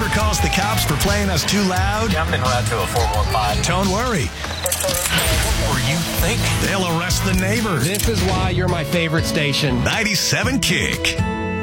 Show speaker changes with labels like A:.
A: neighbor calls the cops for playing us too loud?
B: Yeah, I'm en route to a 415.
A: Don't worry.
B: Or you think?
A: They'll arrest the neighbor.
C: This is why you're my favorite station.
A: 97 Kick.